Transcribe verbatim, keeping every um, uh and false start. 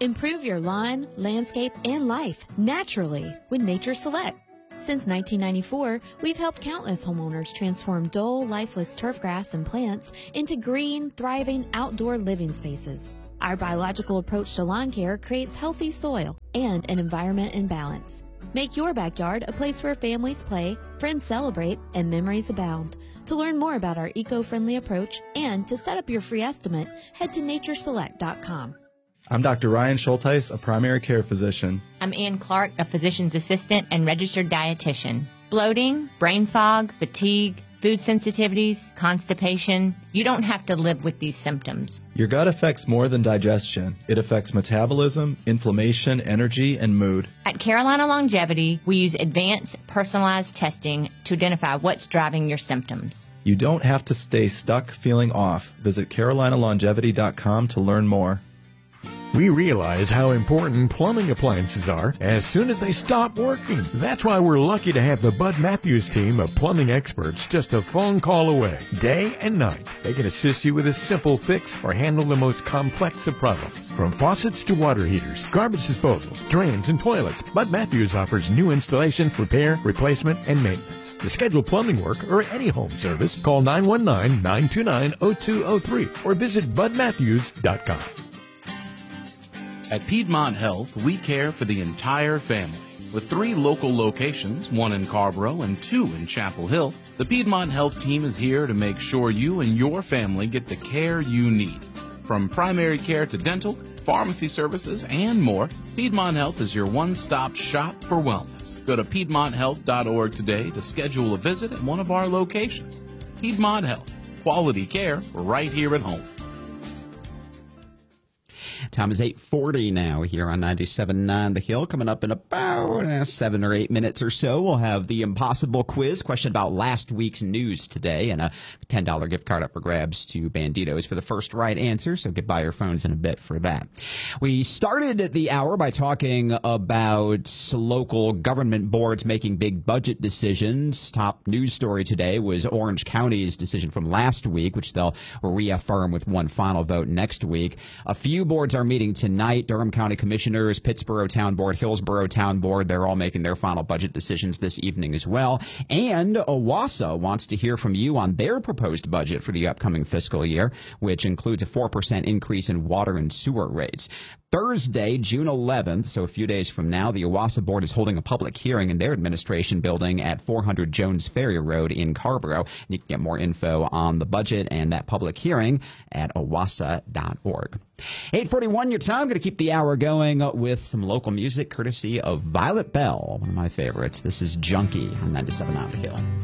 Improve your lawn, landscape, and life naturally with Nature Select. Since nineteen ninety-four, we've helped countless homeowners transform dull, lifeless turf grass and plants into green, thriving outdoor living spaces. Our biological approach to lawn care creates healthy soil and an environment in balance. Make your backyard a place where families play, friends celebrate, and memories abound. To learn more about our eco-friendly approach and to set up your free estimate, head to nature select dot com. I'm Doctor Ryan Schulteis, a primary care physician. I'm Ann Clark, a physician's assistant and registered dietitian. Bloating, brain fog, fatigue, food sensitivities, constipation. You don't have to live with these symptoms. Your gut affects more than digestion. It affects metabolism, inflammation, energy, and mood. At Carolina Longevity, we use advanced, personalized testing to identify what's driving your symptoms. You don't have to stay stuck feeling off. Visit carolina longevity dot com to learn more. We realize how important plumbing appliances are as soon as they stop working. That's why we're lucky to have the Bud Matthews team of plumbing experts just a phone call away, day and night. They can assist you with a simple fix or handle the most complex of problems. From faucets to water heaters, garbage disposals, drains, and toilets, Bud Matthews offers new installation, repair, replacement, and maintenance. To schedule plumbing work or any home service, call nine one nine, nine two nine, zero two zero three or visit bud matthews dot com. At Piedmont Health, we care for the entire family. With three local locations, one in Carborough and two in Chapel Hill, the Piedmont Health team is here to make sure you and your family get the care you need. From primary care to dental, pharmacy services, and more, Piedmont Health is your one-stop shop for wellness. Go to piedmont health dot org today to schedule a visit at one of our locations. Piedmont Health, quality care right here at home. Time is eight forty now here on ninety-seven point nine The Hill. Coming up in about uh, seven or eight minutes or so, we'll have the Impossible Quiz, question about last week's news today, and a ten dollar gift card up for grabs to Banditos for the first right answer, so get by your phones in a bit for that. We started the hour by talking about local government boards making big budget decisions. Top news story today was Orange County's decision from last week, which they'll reaffirm with one final vote next week. A few boards are meeting tonight. Durham County Commissioners, Pittsboro Town Board, Hillsborough Town Board, they're all making their final budget decisions this evening as well. And OWASA wants to hear from you on their proposed budget for the upcoming fiscal year, which includes a four percent increase in water and sewer rates. Thursday, June eleventh, so a few days from now, the OWASA Board is holding a public hearing in their administration building at four hundred Jones Ferry Road in Carborough. You can get more info on the budget and that public hearing at owasa dot org. eight forty-one your time. Going to keep the hour going with some local music courtesy of Violet Bell, one of my favorites. This is Junkie on ninety-seven point nine The Hill.